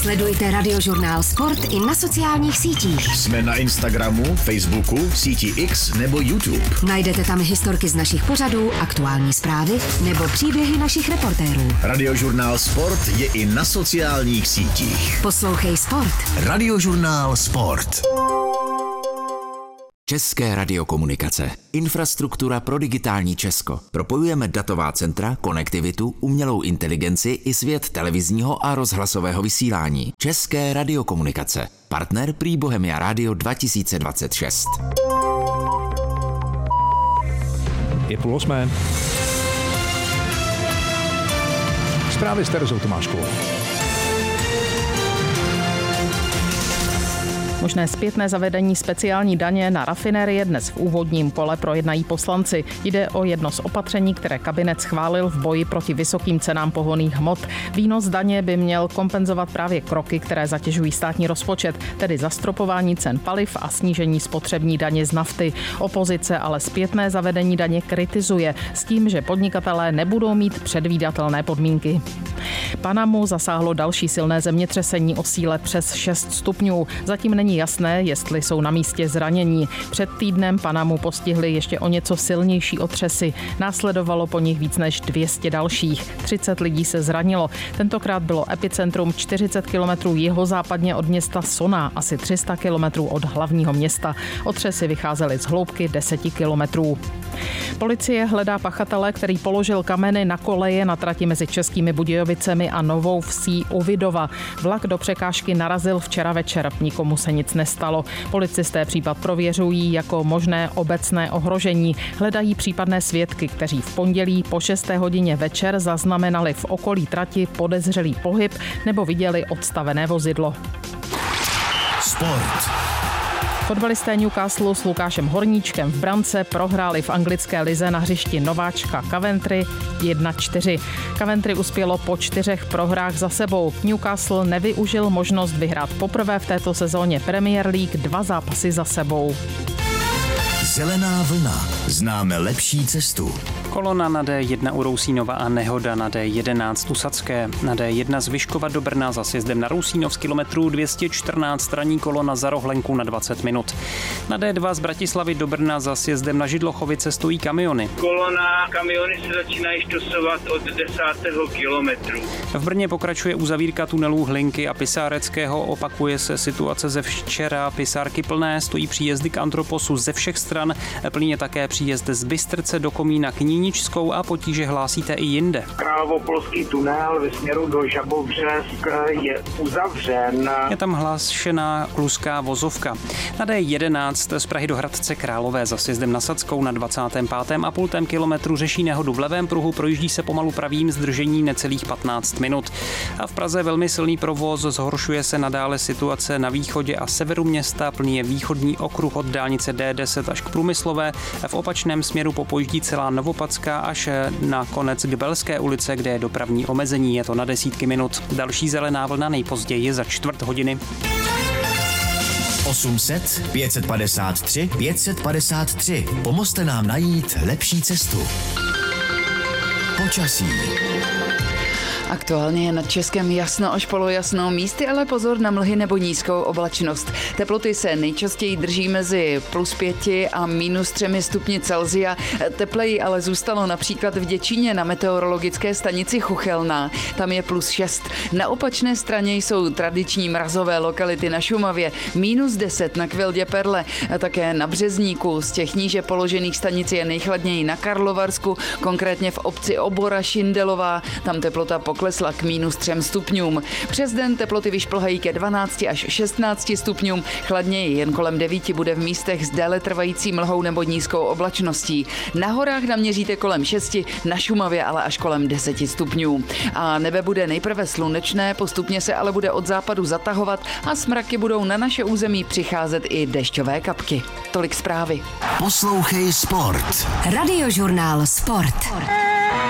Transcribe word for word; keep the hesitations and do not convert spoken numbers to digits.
Sledujte Radiožurnál Sport i na sociálních sítích. Jsme na Instagramu, Facebooku, síti X nebo YouTube. Najdete tam historky z našich pořadů, aktuální zprávy nebo příběhy našich reportérů. Radiožurnál Sport je i na sociálních sítích. Poslouchej Sport. Radiožurnál Sport. České radiokomunikace. Infrastruktura pro digitální Česko. Propojujeme datová centra, konektivitu, umělou inteligenci i svět televizního a rozhlasového vysílání. České radiokomunikace. Partner prý Bohemia Radio dva tisíce dvacet šest. Je půl osmé. Zprávy s Terezou Tomáškovou. Možné zpětné zavedení speciální daně na rafinérie dnes v úvodním kole projednají poslanci. Jde o jedno z opatření, které kabinet schválil v boji proti vysokým cenám pohonných hmot. Výnos daně by měl kompenzovat právě kroky, které zatěžují státní rozpočet, tedy zastropování cen paliv a snížení spotřební daně z nafty. Opozice ale zpětné zavedení daně kritizuje s tím, že podnikatelé nebudou mít předvídatelné podmínky. Panamu zasáhlo další silné zemětřesení o síle přes šest stupňů. Zatím není jasné, jestli jsou na místě zranění. Před týdnem Panamu postihly ještě o něco silnější otřesy. Následovalo po nich víc než dvě stě dalších. třicet lidí se zranilo. Tentokrát bylo epicentrum čtyřicet kilometrů jihozápadně od města Sona, asi tři sta kilometrů od hlavního města. Otřesy vycházely z hloubky deseti kilometrů. Policie hledá pachatele, který položil kameny na koleje na trati mezi Českými Budějovicemi a Novou Vsí u Vidova. Vlak do překážky narazil včera večer. Nikomu se nic nestalo. Policisté případ prověřují jako možné obecné ohrožení. Hledají případné svědky, kteří v pondělí po šesté hodině večer zaznamenali v okolí trati podezřelý pohyb nebo viděli odstavené vozidlo. Sport. Fotbalisté Newcastle s Lukášem Horníčkem v brance prohráli v anglické lize na hřišti nováčka Coventry jedna čtyři. Coventry uspělo po čtyřech prohrách za sebou. Newcastle nevyužil možnost vyhrát poprvé v této sezóně Premier League dva zápasy za sebou. Zelená vlna. Známe lepší cestu. Kolona na D jedna u Rousínova a nehoda na D jedenáct u Sadské. Na D jedna z Vyškova do Brna za sjezdem na Rousínov z kilometru dvě stě čtrnáct ranní kolona za Rohlenku na dvacet minut. Na D dva z Bratislavy do Brna za sjezdem na Židlochovice stojí kamiony. Kolona, kamiony se začínají štosovat od desátého kilometru. V Brně pokračuje uzavírka tunelů Hlinky a Pisáreckého, opakuje se situace ze včera, Pisárky plné, stojí příjezdy k Antroposu ze všech stran, plný je také příjezd z Bystrce do Komína k Níničskou a potíže hlásíte i jinde. Královopolský tunel ve směru do Žabovřesk je uzavřen. Je tam hlášená kluská vozovka. Na D jedenáct z Prahy do Hradce Králové za sjezdem na Sadskou na dvacátém pátém a půl kilometru řeší nehodu v levém pruhu, projíždí se pomalu pravým zdržení necelých patnáct minut. A v Praze velmi silný provoz, zhoršuje se nadále situace na východě a severu města, plný je východní okruh od dálnice D deset až k Průmyslové, v opačném směru popojíždí celá Novopadská až na konec k Belské ulice, kde je dopravní omezení, je to na desítky minut. Další zelená vlna nejpozději za čtvrt hodiny. osm set pět set padesát tři pět set padesát tři. Pomozte nám najít lepší cestu. Počasí. Aktuálně je nad Českem jasno až polojasno, místy ale pozor na mlhy nebo nízkou oblačnost. Teploty se nejčastěji drží mezi plus pěti a minus třemi stupni Celsia. Tepleji ale zůstalo například v Děčíně na meteorologické stanici Chuchelná. Tam je plus šest. Na opačné straně jsou tradiční mrazové lokality na Šumavě. Minus deset na Kvildě Perle. A také na Březníku. Z těch níže položených stanic je nejchladněji na Karlovarsku, konkrétně v obci Obora Šindelová. Tam teplota poklesla k minus třem stupňům. Přes den teploty vyšplhají ke dvanácti až šestnácti stupňům. Chladněji jen kolem devíti bude v místech s déle trvající mlhou nebo nízkou oblačností. Na horách naměříte kolem šesti, na Šumavě ale až kolem deseti stupňů. A nebe bude nejprve slunečné, postupně se ale bude od západu zatahovat a s mraky budou na naše území přicházet i dešťové kapky. Tolik zprávy. Poslouchej Sport. Radiožurnál Sport.